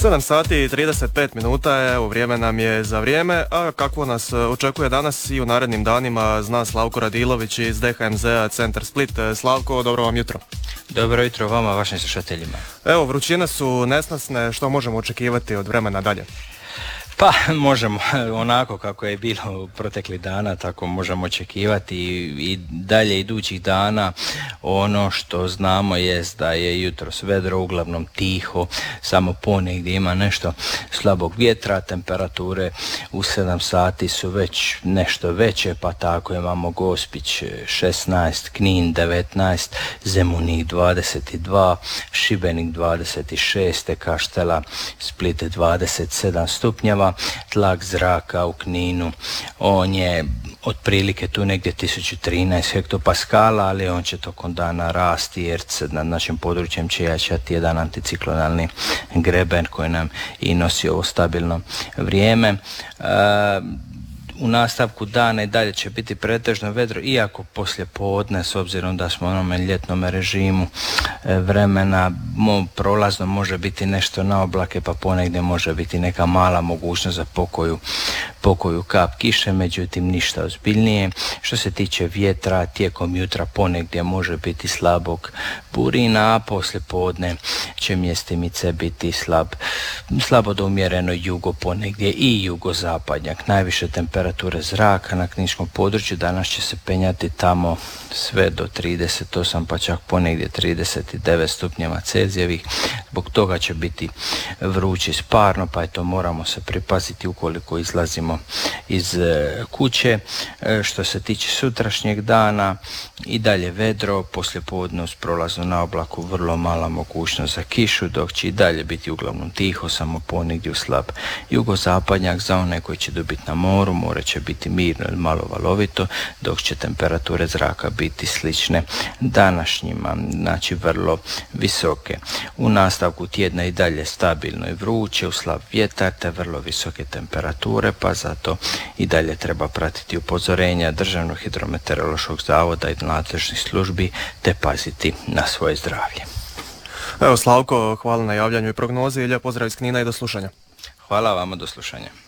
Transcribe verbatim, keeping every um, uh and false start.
sedam sati i trideset pet minuta, evo vrijeme nam je za vrijeme, a kako nas očekuje danas i u narednim danima zna Slavko Radilović iz D H M Z-a Centar Split. Slavko, dobro vam jutro. Dobro jutro vama, vašim slušateljima. Evo, vrućine su nesnosne, što možemo očekivati od vremena dalje? Pa možemo, onako kako je bilo proteklih dana, tako možemo očekivati i dalje idućih dana. Ono što znamo jest da je jutros vedro, uglavnom tiho, samo ponegdje ima nešto slabog vjetra, temperature u sedam sati su već nešto veće, pa tako imamo Gospić šesnaest, Knin devetnaest, Zemunik dvadeset dva, Šibenik dvadeset šest, Kaštela, Split dvadeset sedam stupnjeva. Tlak zraka u Kninu, on je otprilike tu negdje tisuću trinaest hektopaskala, ali on će tokom dana rasti jer se nad našim područjem će jačati jedan anticiklonalni greben koji nam i nosi ovo stabilno vrijeme. E, U nastavku dana i dalje će biti pretežno vedro, iako poslije podne, s obzirom da smo u onome ljetnom režimu vremena, mo, prolazno može biti nešto na oblake, pa ponegdje može biti neka mala mogućnost za pokoju, pokoju kap kiše, međutim ništa ozbiljnije. Što se tiče vjetra, tijekom jutra ponegdje može biti slabog burina, a poslije podne će mjestimice biti slab, slabo do umjereno jugo ponegdje i jugozapadnjak. Najviše temperature Temperature zraka na kninskom području danas će se penjati tamo sve do trideset osam, pa čak ponegdje trideset devet stupnjeva Celzijevih. Zbog toga će biti vruće i sparno, pa eto moramo se pripaziti ukoliko izlazimo iz kuće. Što se tiče sutrašnjeg dana, i dalje vedro, poslijepodne uz prolaznu na oblaku vrlo mala mogućnost za kišu, dok će i dalje biti uglavnom tiho, samo ponegdje u slab jugozapadnjak. Za one koji će dobiti na moru, more će biti mirno ili malo valovito, dok će temperature zraka biti slične današnjima, znači vrlo visoke. U nastavku tjedna i dalje stabilno i vruće, uz slab vjetar te vrlo visoke temperature, pa zato i dalje treba pratiti upozorenja Državnog hidrometeorološkog zavoda i nadležnih službi te paziti na svoje zdravlje. Evo Slavko, hvala na javljanju i prognozi, lijep pozdrav iz Knina i do slušanja. Hvala vama, do slušanja.